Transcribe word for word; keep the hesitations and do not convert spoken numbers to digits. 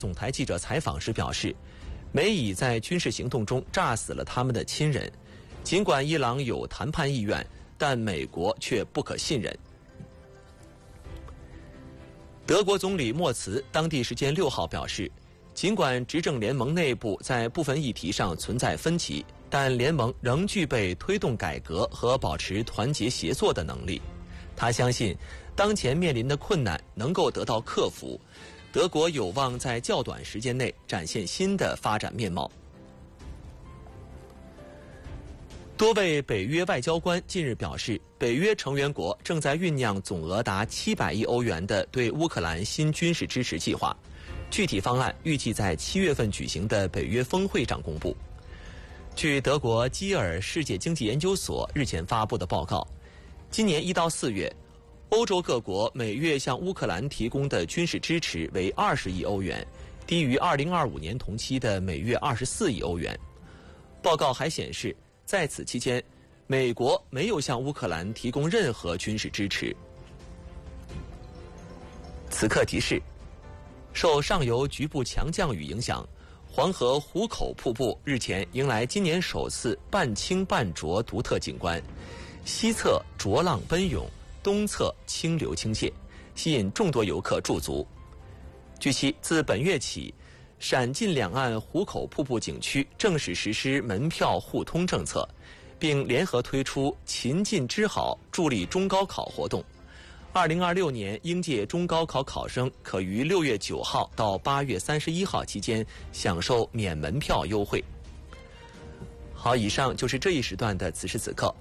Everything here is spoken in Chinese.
总台记者采访时表示，美以在军事行动中炸死了他们的亲人。尽管伊朗有谈判意愿，但美国却不可信任。德国总理默茨当地时间六号表示，尽管执政联盟内部在部分议题上存在分歧，但联盟仍具备推动改革和保持团结协作的能力。他相信，当前面临的困难能够得到克服，德国有望在较短时间内展现新的发展面貌。多位北约外交官近日表示，北约成员国正在酝酿总额达七百亿欧元的对乌克兰新军事支持计划，具体方案预计在七月份举行的北约峰会上公布。据德国基尔世界经济研究所日前发布的报告，今年一到四月，欧洲各国每月向乌克兰提供的军事支持为二十亿欧元，低于二零二五年同期的每月二十四亿欧元。报告还显示，在此期间，美国没有向乌克兰提供任何军事支持。此刻提示：受上游局部强降雨影响，黄河壶口瀑布日前迎来今年首次半清半浊独特景观，西侧浊浪奔涌，东侧清流倾泻，吸引众多游客驻足。据悉，自本月起，陕晋两岸壶口瀑布景区正式实施门票互通政策，并联合推出勤进知好助力中高考活动。二零二六年应届中高考考生可于六月九号到八月三十一号期间享受免门票优惠。好，以上就是这一时段的此时此刻。